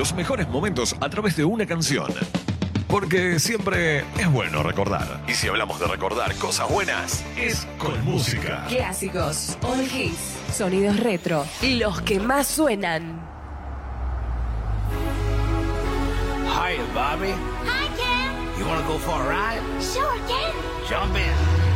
los mejores momentos a través de una canción. Porque siempre es bueno recordar. Y si hablamos de recordar cosas buenas, es con música. Clásicos, all hits, sonidos retro, los que más suenan. Hiya, Bobby. Hi, Ken. You wanna go for a ride? Sure, Ken. Jump in.